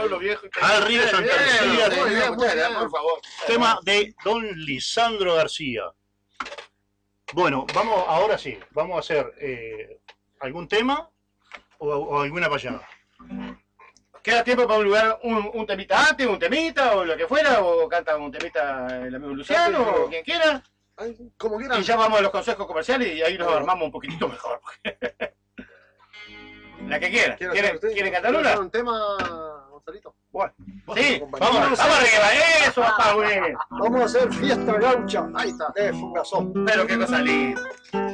pueblo viejo. Al río Santa Lucía. Muchas gracias, por favor. Tema de don Lisandro García. Bueno, ahora sí, vamos a hacer algún tema o alguna payada. ¿Queda tiempo para un temita antes, un temita o lo que fuera? ¿O canta un temita el amigo Luciano o quien quiera? Como quieran. Y ya vamos a los consejos comerciales y ahí nos armamos un poquitito mejor. La que quiera. ¿Quiere cantar una? ¿Un tema, Gonzalito? Bueno, sí, vamos arriba, eso, papá, güey. Vamos a hacer fiesta gaucha. Ahí está, Fugazón. Pero qué cosa linda.